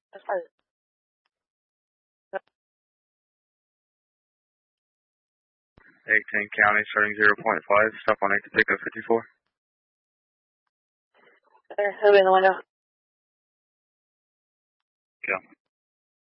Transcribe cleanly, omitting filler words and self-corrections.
That's fine. 18 County, starting 0.5, stop on 8 to pick up 54. There, he'll be in the window.